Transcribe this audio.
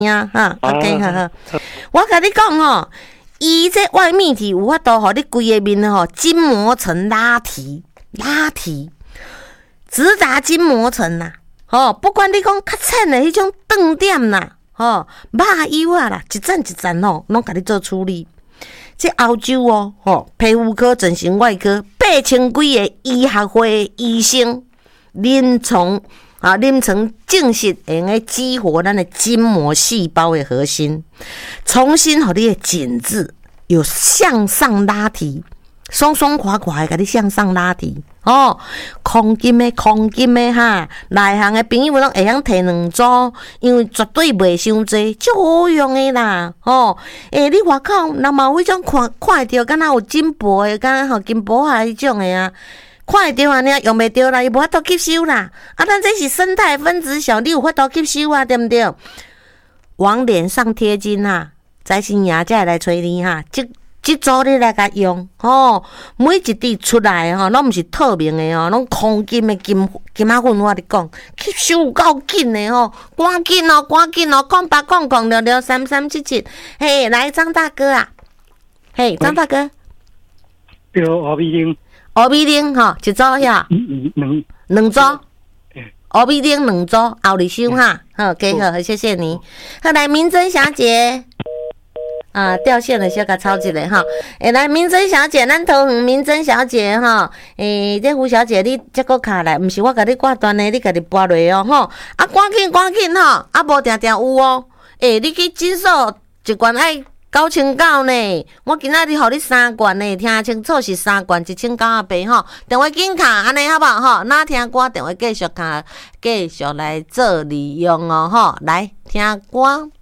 呀哈 ，OK 好。我甲你讲吼，伊这外面体有法度吼，你规个面吼筋膜层拉提，直达筋膜层呐。吼，不管你讲较浅的迄种断点啦，吼，肉油啊啦，一层一层吼，拢甲你做处理。这欧洲哦，吼，皮肤科、整形外科8000几个医学会医生，临床证实会用来激活咱的筋膜细胞的核心，重新互你的紧致有向上拉提，爽爽快快的甲你向上拉提。哦，空金的哈，内行的朋友拢会晓摕2组，因为绝对袂伤济，足好用的啦。哦，你外口若嘛有迄种看会着，敢若有金箔的，敢若金箔啊迄种的啊，看会着安尼，用袂着啦，伊无法度吸收啦。啊，咱这是生态分子小，你有法度吸收啊，对不对？往脸上贴金啊，再生牙才会来找你哈，这组你来甲用吼，每一滴出来吼，拢毋是透明的吼，拢空金的金仔粉，我你讲吸收够紧的吼，赶紧哦，0800633377，嘿，来张大哥啊，嘿，张大哥， 对，乌米丁吼，一组呀，两组。乌米丁2组，后里收哈，好，给好，谢谢你。好，来明珍小姐。啊，掉线了，小甲抄一个哈。来，明珍小姐，咱桃园明珍小姐哈。这胡小姐，你这个卡来，毋是我甲你挂断的，你家己拨落哦吼。啊，赶紧吼，啊无定定有哦。你去诊所一罐爱9900呢，我今仔日互你3罐呢，听清楚是3罐1900吼。电话紧卡安尼好不好吼？哪听歌电话继续卡，继续来做利用哦吼。来听歌。